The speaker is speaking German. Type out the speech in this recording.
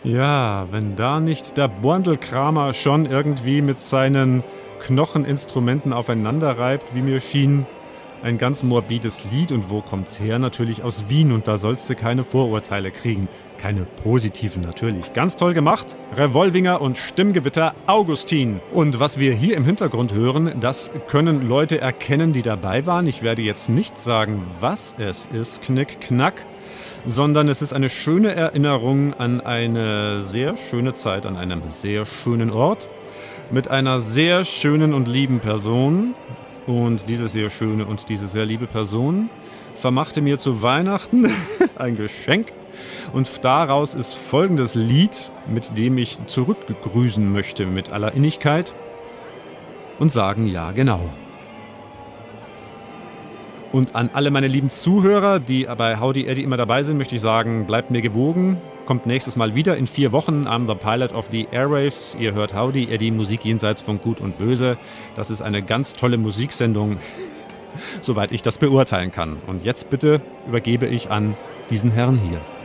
Ja, wenn da nicht der Borndelkramer schon irgendwie mit seinen Knocheninstrumenten aufeinander reibt, wie mir schien. Ein ganz morbides Lied. Und wo kommt's her? Natürlich aus Wien. Und da sollst du keine Vorurteile kriegen. Keine positiven natürlich. Ganz toll gemacht. Revolvinger und Stimmgewitter Augustin. Und was wir hier im Hintergrund hören, das können Leute erkennen, die dabei waren. Ich werde jetzt nicht sagen, was es ist, Knick, Knack, sondern es ist eine schöne Erinnerung an eine sehr schöne Zeit, an einem sehr schönen Ort, mit einer sehr schönen und lieben Person. Und diese sehr schöne und diese sehr liebe Person vermachte mir zu Weihnachten ein Geschenk. Und daraus ist folgendes Lied, mit dem ich zurückgrüßen möchte mit aller Innigkeit und sagen, ja genau. Und an alle meine lieben Zuhörer, die bei Howdy Eddie immer dabei sind, möchte ich sagen, bleibt mir gewogen. Kommt nächstes Mal wieder in 4 Wochen. I'm the Pilot of the Airwaves. Ihr hört Howdy Eddie, Musik jenseits von Gut und Böse. Das ist eine ganz tolle Musiksendung, soweit ich das beurteilen kann. Und jetzt bitte übergebe ich an diesen Herrn hier.